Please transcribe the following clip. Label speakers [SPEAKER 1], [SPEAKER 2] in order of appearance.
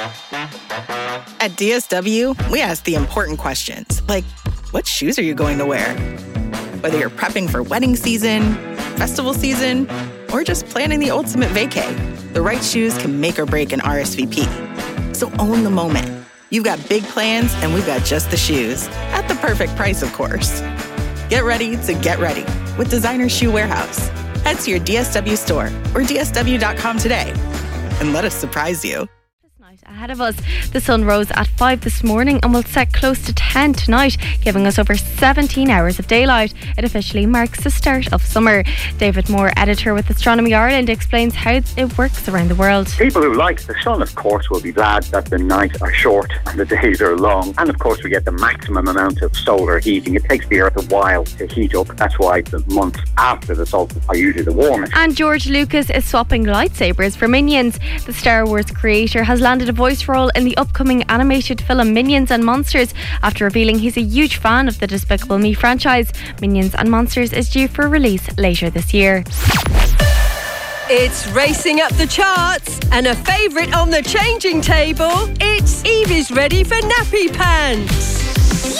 [SPEAKER 1] At DSW, we ask the important questions, like, what shoes are you going to wear? Whether you're prepping for wedding season, festival season, or just planning the ultimate vacay, the right shoes can make or break an RSVP. So own the moment. You've got big plans, and we've got just the shoes. At the perfect price, of course. Get ready to get ready with Designer Shoe Warehouse. Head to your DSW store or DSW.com today and let us surprise you.
[SPEAKER 2] Ahead of us, the sun rose at 5 this morning and will set close to 10 tonight, giving us over 17 hours of daylight. It officially marks the start of summer. David Moore, editor with Astronomy Ireland, explains how it works around the world.
[SPEAKER 3] People who like the sun, of course, will be glad that the nights are short and the days are long. And of course, we get the maximum amount of solar heating. It takes the Earth a while to heat up. That's why the months after the solstice are usually the warmest.
[SPEAKER 2] And George Lucas is swapping lightsabers for Minions. The Star Wars creator has landed a voice role in the upcoming animated film Minions and Monsters after revealing he's a huge fan of the Despicable Me franchise. Minions and Monsters is due for release later this year.
[SPEAKER 4] It's racing up the charts and a favourite on the changing table. It's Evie's ready for nappy pants.